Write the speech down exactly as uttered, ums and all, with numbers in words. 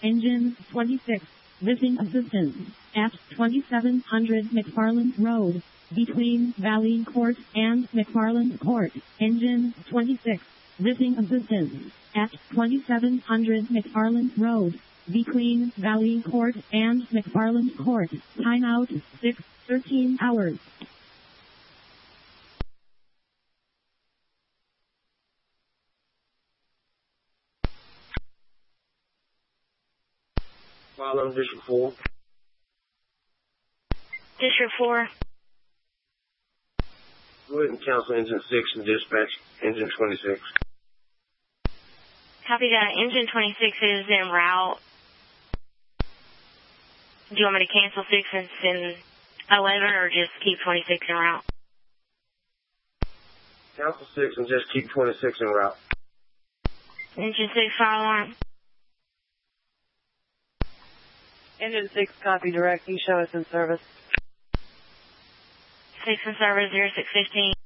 Engine twenty-six. Missing assistance at twenty-seven hundred McFarland Road, between Valley Court and McFarland Court. Engine twenty-six. Missing assistance at twenty-seven hundred McFarland Road, between Valley Court and McFarland Court. Timeout six thirteen hours. Follow District four. District four. Go ahead and cancel Engine six and dispatch Engine twenty-six. Copy that. Engine twenty-six is en route. Do you want me to cancel six and send eleven, or just keep twenty-six en route? Cancel six and just keep twenty-six en route. Engine six, fire alarm. Engine six, copy direct. You show us in service. six in service, zero six fifteen.